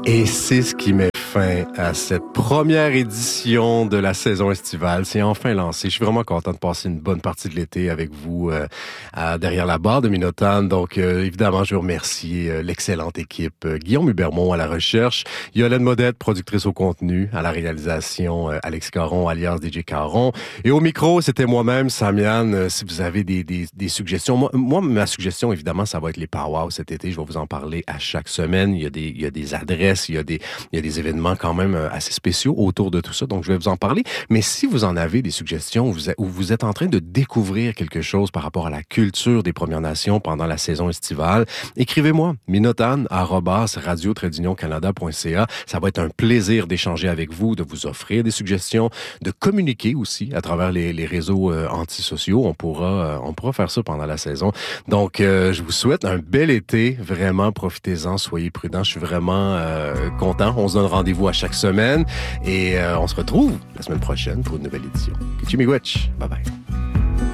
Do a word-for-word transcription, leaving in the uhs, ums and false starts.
Et c'est ce qui met fin à cette première édition de la saison estivale. C'est enfin lancé. Je suis vraiment content de passer une bonne partie de l'été avec vous euh, à, derrière la barre de Minotone. Donc, euh, évidemment, je veux remercier euh, l'excellente équipe. Euh, Guillaume Hubermont à la recherche, Yolène Modette, productrice au contenu, à la réalisation, euh, Alex Caron, alias D J Caron. Et au micro, c'était moi-même, Samian. Euh, si vous avez des, des, des suggestions, moi, moi, ma suggestion, évidemment, ça va être les powwows cet été. Je vais vous en parler à chaque semaine. Il y a des, il y a des adresses, il y a des, il y a des événements quand même assez spéciaux autour de tout ça, donc je vais vous en parler. Mais si vous en avez des suggestions, vous, ou vous êtes en train de découvrir quelque chose par rapport à la culture des Premières Nations pendant la saison estivale, écrivez-moi, minotone arobase radio tiret union canada point c a. Ça va être un plaisir d'échanger avec vous, de vous offrir des suggestions, de communiquer aussi à travers les, les réseaux euh, antisociaux. On pourra, euh, on pourra faire ça pendant la saison. Donc, euh, je vous souhaite un bel été. Vraiment, profitez-en, soyez prudents. Je suis vraiment euh, content. On se donne rendez-vous à chaque semaine et euh, on se retrouve la semaine prochaine pour une nouvelle édition. Kichimigwech. Bye bye.